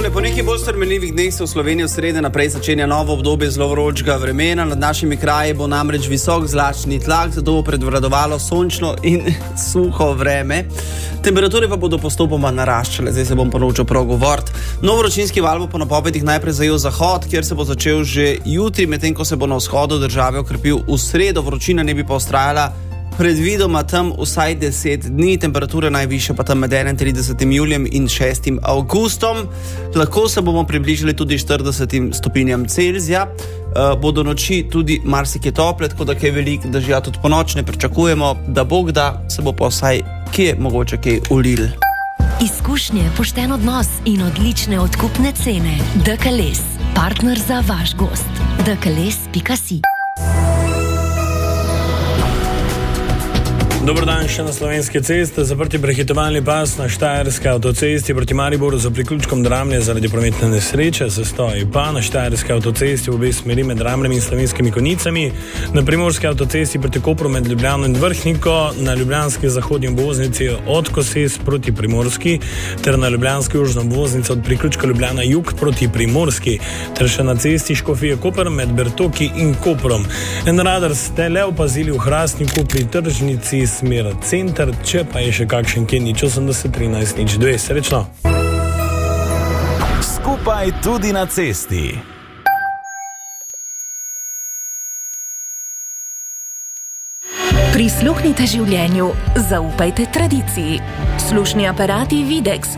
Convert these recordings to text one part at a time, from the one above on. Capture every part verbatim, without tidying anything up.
po nekaj bolj strmeljivih dneh se v Sloveniji v sredo naprej začenja novo obdobje zelo vročega vremena. Nad našimi kraji bo namreč visok zračni tlak, zato bo predvladovalo sončno in suho vreme. Temperature pa bodo postopoma naraščale. Zdaj se bom ponovčil prav govoriti. Nov vročinski val bo po napovedih najprej zajel zahod, kjer se bo začel že jutri, medtem ko se bo na vzhodu države okrepil v sredo. Vročina ne bi pa vztrajala predvidoma tam vsaj deset dni, temperature najvišje pa tam med enaintridesetim julijem in šestim avgustom. Lahko se bomo približali tudi štiridesetim stopinjam Celzija. Uh, bodo noči tudi marsikje tople, tako da kaj veliko dežja tudi po noč ne pričakujemo, da Bog da, se bo pa vsaj kje mogoče kaj ulil. Izkušnje, pošten odnos in odlične odkupne cene. Dekales, partner za vaš gost. dekales pika si. Dober dan še na Slovenske ceste. Zaprti prehitevalni pas na Štajerski avtocesti proti Mariboru za priključkom Dramlje zaradi prometne nesreče. Zastoji pa na Štajerski avtocesti v obe smeri med Dramljem in Slovenskimi Konjicami, na Primorski avtocesti proti Kopru med Ljubljano in Vrhniko, na ljubljanski zahodni obvoznici od Koses proti Primorski ter na ljubljanski južni obvoznici od priključka Ljubljana jug proti Primorski ter še na cesti Škofije Koper med Bertoki in Koprom. En radar ste le opazili v Hrastniku pri tržnici smer center, če pa je še kakšen kje nič osemdeset trinajst nič dve. Srečno! Skupaj tudi na cesti. Prisluhnite življenju, zaupajte tradiciji. Slušni aparati Videx.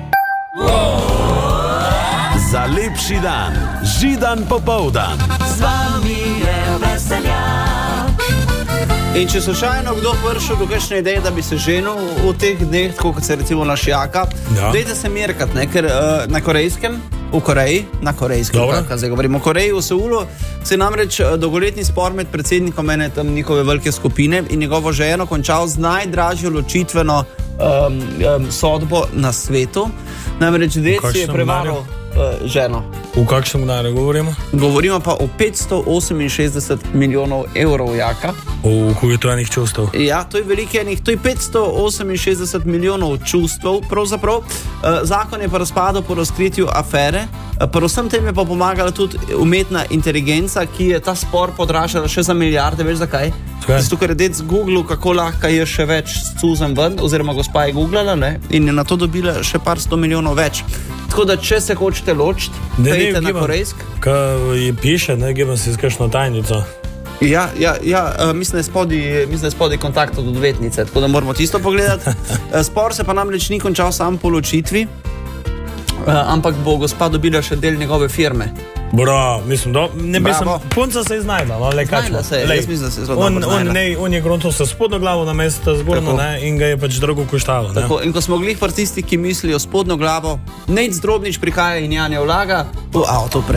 Za lepši dan, Židan popoldan. Z vami je veseljak. In če slučajno kdo prišel do kakšne ideje, da bi se ženil v teh dneh, tako kot se recimo naš Jaka, ja. Dejte se merkat, ne, ker uh, na korejskem, v Koreji, na korejskem, kakaj zdaj govorimo, v Koreji, v Seulu, se je namreč dolgoletni spor med predsednikom ene tam njihove velike skupine in njegovo ženo končal z najdražjo ločitveno um, um, sodbo na svetu. Namreč dec je prevaral uh, ženo. V kakšnem denarju govorimo? Govorimo pa o petsto oseminšestdeset milijonov evrov, Jaka. V hujetrenih čustev. Ja, to je veliko enih, to je petsto oseminšestdeset milijonov čustev, pravzaprav. Uh, zakon je pa razpadel po razkritju afere. Uh, predvsem tem je pa pomagala tudi umetna inteligenca, ki je ta spor podražala še za milijarde, veš zakaj? Zato, ker je dec Google, kako lahko je še več cuzem ven, oziroma gospa je googlala, ne, in je na to dobila še par sto milijonov več. Tako da, če se hočete ločiti, pejte na korejsk. Kaj piše, ne, gibam si z kakšno tajnico. Ja, ja, ja, mislim, da je spodaj, mislim, da je spodaj kontakt od odvetnice, tako da moramo tisto pogledati. Spor se pa namreč ni končal sam po ločitvi, ampak bo gospa dobila še del njegove firme. Bro, mislim, da ne bi sem, punca se je znajdla, no, le kačmo. Znajla se je, jaz mislim, da se je zelo on, dobro on, ne, on je gruntil se spodno glavo na mesto zgorno, ne, in ga je pač drago koštalo. Tako, in ko smo glih par tisti, ki mislijo spodno glavo, Nejc Drobnič prihaja in Janja vlaga v avto pre.